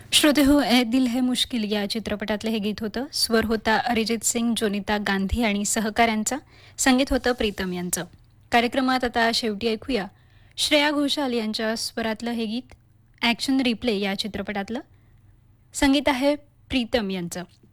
श्रोते हो ए दिल है मुश्किल या चित्रपटातलं हे गीत होतं. स्वर होता अरिजित सिंग, जोनिता गांधी आणि सहकाऱ्यांचा. संगीत होतं प्रीतम यांचं. कार्यक्रमात आता शेवटी ऐकूया श्रेया घोषाल यांच्या स्वरातलं हे गीत ॲक्शन रिप्ले या चित्रपटातलं. संगीत आहे प्रीतम यांचं.